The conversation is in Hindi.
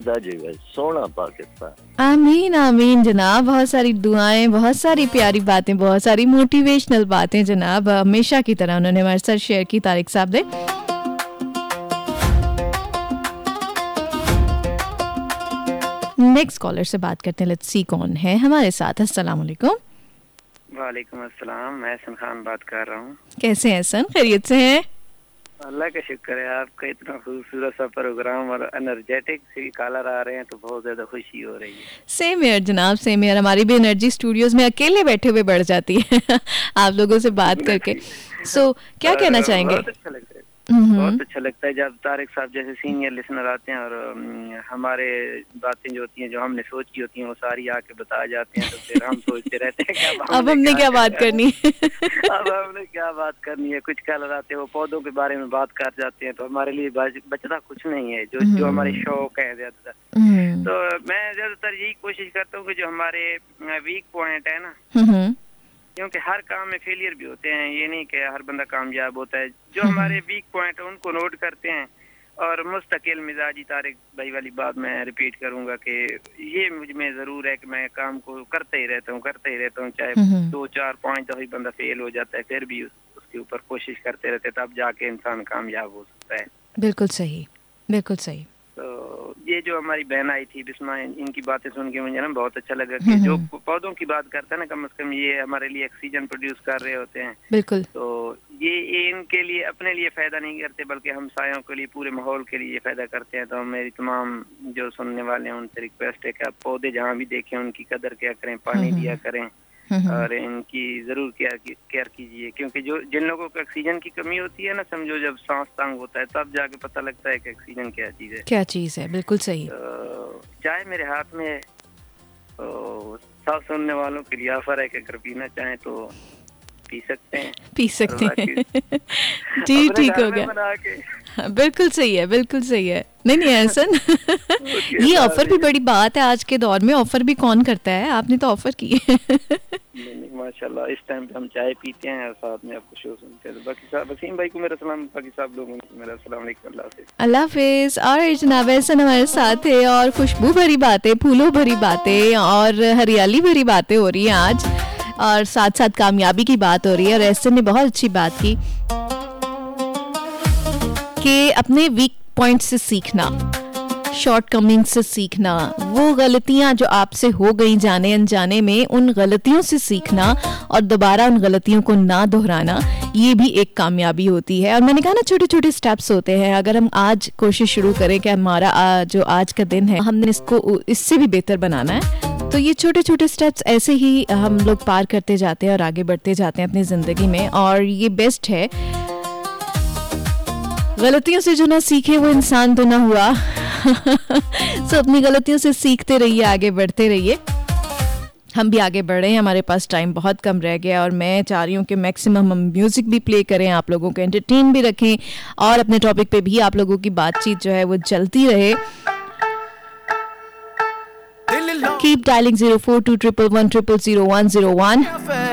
वसदा जाए सोना पाकिस्तान। आमीन आमीन जनाब, बहुत सारी दुआएं, बहुत सारी प्यारी बातें, बहुत सारी मोटिवेशनल बातें जनाब, हमेशा की तरह उन्होंने हमारे साथ शेयर की। तारिक साहब ने नेक्स्ट कॉलर से बात करते हैं, लेट्स सी कौन है हमारे साथ। अस्सलाम वालेकुम। वालेकुम अस्सलाम, मैं हसन खान बात कर रहा हूँ। कैसे हैं हसन, खैरियत से हैं? अल्लाह का शुक्र है, आपका इतना खूबसूरत सा प्रोग्राम और एनर्जेटिक से कॉलर आ रहे हैं तो बहुत ज्यादा खुशी हो रही है। सेम ईयर जनाब, सेम ईयर। हमारी भी एनर्जी स्टूडियोज में अकेले बैठे हुए बढ़ जाती है आप लोगों से बात करके। सो क्या कहना चाहेंगे? बहुत अच्छा लगता है, बहुत अच्छा लगता है जब तारिक साहब जैसे सीनियर लिसनर आते हैं और हमारे बातें जो होती हैं, जो हमने सोची होती हैं, वो सारी आके बता जाते हैं, तो फिर हम सोचते रहते हैं क्या अब हमने क्या बात करनी है अब हमने क्या बात करनी है। कुछ कल आते हैं वो पौधों के बारे में बात कर जाते हैं, तो हमारे लिए बचता कुछ नहीं है, जो हमारे शौक है ज्यादातर। तो मैं ज्यादातर यही कोशिश करता हूँ कि जो हमारे वीक पॉइंट है ना, क्योंकि हर काम में फेलियर भी होते हैं, ये नहीं कि हर बंदा कामयाब होता है। जो हमारे वीक पॉइंट है उनको नोट करते हैं और मुस्तकिल मिजाजी, तारिक भाई वाली बात मैं रिपीट करूंगा कि ये मुझ में जरूर है कि मैं काम को करते ही रहता हूँ, चाहे 2 4 5 दफे बंदा फेल हो जाता है, फिर भी उसके ऊपर कोशिश करते रहते, तब जाके इंसान कामयाब हो सकता है। बिल्कुल सही, बिल्कुल सही। तो ये जो हमारी बहन आई थी बिस्मा, इनकी बातें सुन के मुझे ना बहुत अच्छा लगा कि जो पौधों की बात करता है ना, कम से कम ये हमारे लिए ऑक्सीजन प्रोड्यूस कर रहे होते हैं। बिल्कुल। तो ये इनके लिए, अपने लिए फायदा नहीं करते, बल्कि हमसायों के लिए, पूरे माहौल के लिए फायदा करते हैं। तो मेरी तमाम जो सुनने वाले हैं उनसे रिक्वेस्ट है कि आप पौधे जहाँ भी देखें उनकी कदर क्या करें, पानी दिया करें और इनकी जरूर केयर कीजिए, क्योंकि जो जिन लोगों को ऑक्सीजन की कमी होती है ना, समझो जब सांस तंग होता है, तब जाके पता लगता है कि ऑक्सीजन क्या चीज है। बिल्कुल सही। तो चाय मेरे हाथ में है, तो सब सुनने वालों के लिए ऑफर है कि अगर पीना चाहें तो पी सकते हैं जी ठीक हो गया। बिल्कुल सही है, बिल्कुल सही है। नहीं हसन ये ऑफर भी बड़ी बात है आज के दौर में। ऑफर भी कौन करता है, आपने तो ऑफर की है। नहीं माशाल्लाह, इस टाइम पे हम चाय पीते हैं और साथ में आपको शो सुनते हैं। बाकी साहब, वसीम भाई को मेरा सलाम, बाकी सब लोगों को मेरा अस्सलाम वालेकुम, अल्लाह हाफिज। और जनाब हसन हमारे साथ है और खुशबू भरी बातें, फूलों भरी बातें और हरियाली भरी बातें हो रही हैं आज, और साथ साथ कामयाबी की बात हो रही है। और ऐसे ने बहुत अच्छी बात की कि अपने वीक पॉइंट से सीखना, शॉर्टकमिंग से सीखना, वो गलतियां जो आपसे हो गई जाने अनजाने में, उन गलतियों से सीखना और दोबारा उन गलतियों को ना दोहराना, ये भी एक कामयाबी होती है। और मैंने कहा ना, छोटे छोटे स्टेप्स होते हैं। अगर हम आज कोशिश शुरू करें कि हमारा जो आज का दिन है, हमने इसको इससे भी बेहतर बनाना है, तो ये छोटे छोटे स्टेप्स ऐसे ही हम लोग पार करते जाते हैं और आगे बढ़ते जाते हैं अपनी जिंदगी में। और ये बेस्ट है। गलतियों से जो ना सीखे वो इंसान तो ना हुआ। सो अपनी गलतियों से सीखते रहिए, आगे बढ़ते रहिए। हम भी आगे बढ़ रहे हैं, हमारे पास टाइम बहुत कम रह गया और मैं चाह रही हूँ कि मैक्सिमम हम म्यूजिक भी प्ले करें, आप लोगों को एंटरटेन भी रखें और अपने टॉपिक पे भी आप लोगों की बातचीत जो है वो चलती रहे। Keep dialing 042111000101